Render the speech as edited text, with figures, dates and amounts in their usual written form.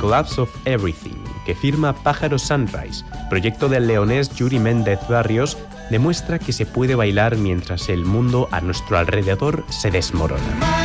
Collapse of Everything, que firma Pájaro Sunrise, proyecto del leonés Yuri Méndez Barrios, demuestra que se puede bailar mientras el mundo a nuestro alrededor se desmorona.